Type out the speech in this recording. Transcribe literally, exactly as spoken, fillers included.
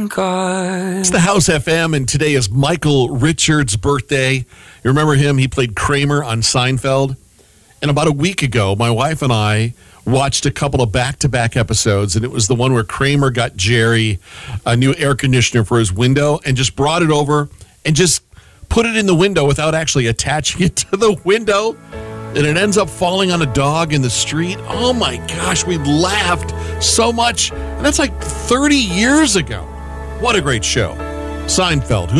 God. It's the House F M, and today is Michael Richards' birthday. You remember him? He played Kramer on Seinfeld. And about a week ago, my wife and I watched a couple of back-to-back episodes, and it was the one where Kramer got Jerry a new air conditioner for his window and just brought it over and just put it in the window without actually attaching it to the window. And it ends up falling on a dog in the street. Oh, my gosh, we laughed so much. And that's like thirty years ago. What a great show. Seinfeld.